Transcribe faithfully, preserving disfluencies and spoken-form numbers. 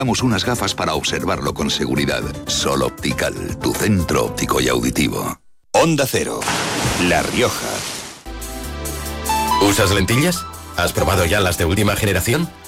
Damos unas gafas para observarlo con seguridad. Sol Optical, tu centro óptico y auditivo. Onda Cero, La Rioja. ¿Usas lentillas? ¿Has probado ya las de última generación?